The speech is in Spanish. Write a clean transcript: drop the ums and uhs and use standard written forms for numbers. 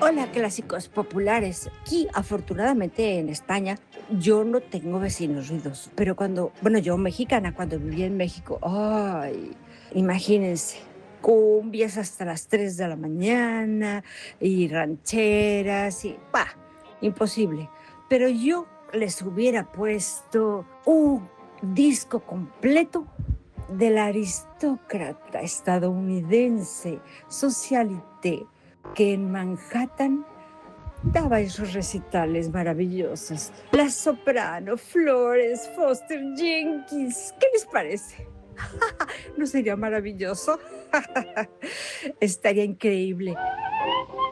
Hola, clásicos populares. Aquí, afortunadamente en España, yo no tengo vecinos ruidosos, pero yo mexicana, cuando vivía en México, ay, imagínense, cumbias hasta las 3 de la mañana y rancheras y, imposible. Pero yo les hubiera puesto un disco completo del aristócrata estadounidense Socialité, que en Manhattan daba esos recitales maravillosos. La soprano Florence Foster Jenkins. ¿Qué les parece? ¿No sería maravilloso? Estaría increíble.